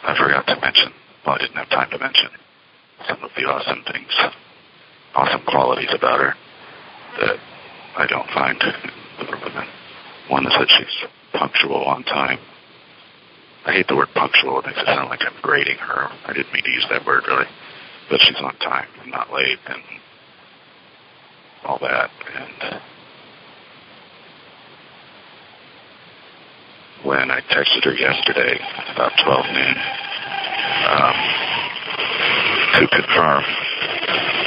I forgot to mention, well, I didn't have time to mention some of the awesome things, awesome qualities about her that I don't find in other women. One is that she's punctual on time. I hate the word punctual. It makes it sound like I'm grading her. I didn't mean to use that word, really. But she's on time and not late and all that. And when I texted her yesterday about 12 noon to confirm